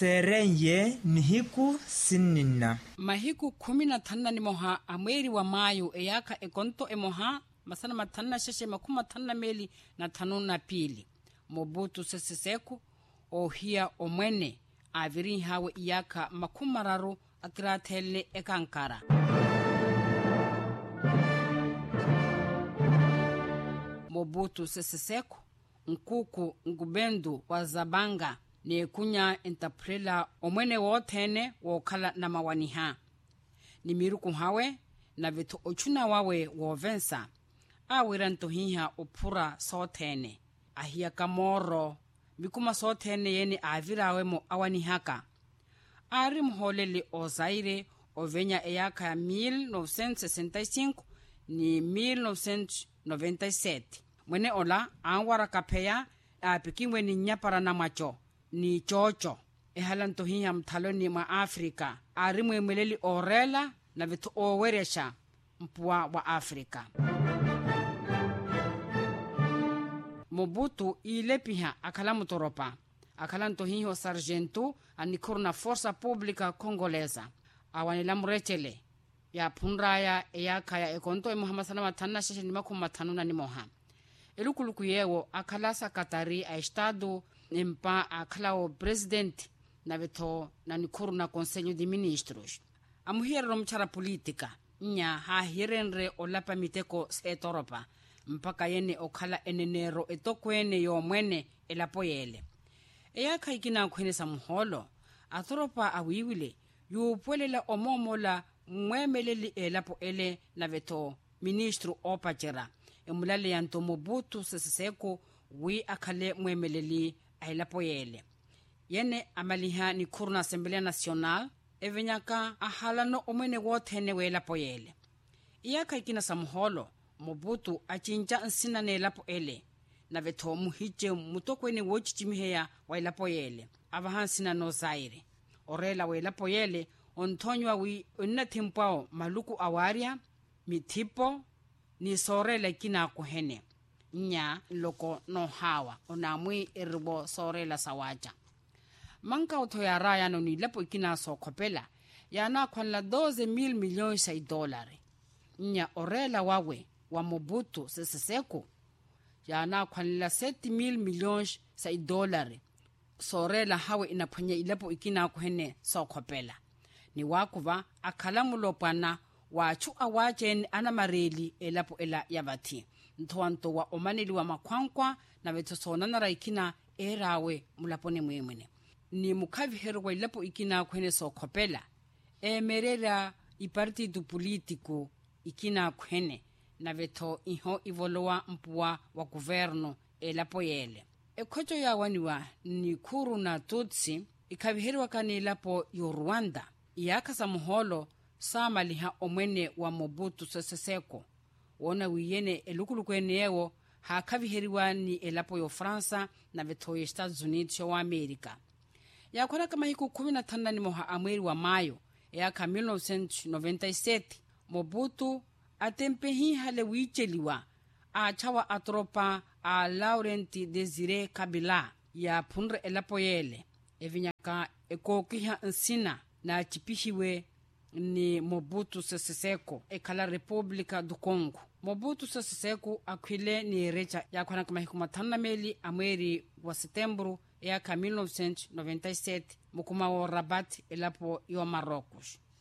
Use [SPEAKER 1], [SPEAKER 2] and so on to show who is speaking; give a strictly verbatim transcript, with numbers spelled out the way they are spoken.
[SPEAKER 1] serenye nihiku sinina.
[SPEAKER 2] Mahiku kumi na tano ni moha amweri wa mayo eyaka ekonto emoha masana matana sheshe makuma tana meli na tano na pili. Mobutu Sese Seko ohia omwene aviri hawe iyaka makumararu akiratelne ekankara. Mobutu Sese Seko nkuku ngubendu wa Zabanga ne kunya interprela omwene wotene wokala na mawaniha. Ni miruku hawe na vitu ochuna wawe wovensa awiranto hiha opura sotene. Ahia kamoro mikuma sotene yeni avirawe mo awanihaka. Ari mholele o Zaire o venya eyaka ya mille neuf cent soixante-cinq ni mille neuf cent quatre-vingt-sept. Mwene ola anwara kapea apikimwe ni nyapara na macho ni chocho. Ehalanto hiya mtaloni ma Afrika. Ari mwemeleli orela na vitu oweresha mpua wa Afrika. Mobutu ilepiha akala mutoropa. Akalanto hiyo sargentu anikuru na forsa publika kongoleza. Awanila murechele. Ya punraya eyaka ya ekonto e Muhammad Salama Tanna sheshe ni maku matanuna ni moha. Elukuluku yewo akala sakatari a estado mpa akala o president na veto na nikuru na conselho de ministros. Amuhira mchara politika nya ha hirenre olapa miteko setoropa mpaka yene okala enenero etokwene yo mwene elapoyele. Eyaka ikina kwene sa muholo atoropa awiwile yupwelela omomola mwemeleli elapo ele na veto ministro opachera emulale yanto Mobutu Sese Seko wi akale mwemeleli elapoyele. Yene amaliha ni kurna Assemblea Nacional evenyaka ahalano omwene wotene we elapoyele. Iyaka ikina sa muholo Mobutu achinja nsina ne lapo ele na veto muhiche mutokweni wochichimiheya wa lapo yele abahansina no Zaire orela we lapo yele ontonywa wi onatimpao maluku awaria mitipo ni sorela kina kuhene nya loko no hawa onamwi eribo sorela sawaja manka otoya raya no ni lapo kina sokopela yana kwanla doze mil millones ya dolari nya orela wawe wa Mobutu Sese Seko yana kwanila seti mil millones sa dolari sorela hawe inaponya ilapo ikina kuhene sokopela ni wakuva akalamulopana wachu awajen anamareli elapo ela yabati ntoanto wa omaneli wa makwankwa na vetosona na raikina erawe mulapone mwemwene ni mukavi herwa ilapo ikina kuhene sokopela emerera ipartido politiko ikina kuhene na veto iho ivoloa mpua wa guverno elapoyele. Ekocho ya waniwa ni kuru na Tutsi ikavihiriwa kani elapo yu Rwanda. Iyaka sa muholo sama liha omwene wa Mobutu Sese Seko. Wona wiyene elukulukwene yewo hakavihiriwa ni elapo yu Fransa na veto yu Estados Unidos wa Amerika. Ya kona kama hiku kumi na tano ni moha amweri wa mayo iyaka mille neuf cent quatre-vingt-sept Mobutu atempehi hale wicheliwa a chawa atropa a Laurent Desire Kabila ya punre elapoyele evinyaka ekokiha nsina na chipihiwe ni Mobutu Sese Seko ekala Republika du Congo. Mobutu Sese Seko akwile ni recha ya kwana kama hikuma tana meli amweri wa Setembro ya ka mille neuf cent quatre-vingt-sept mukuma wa Rabat elapo yo Marocos.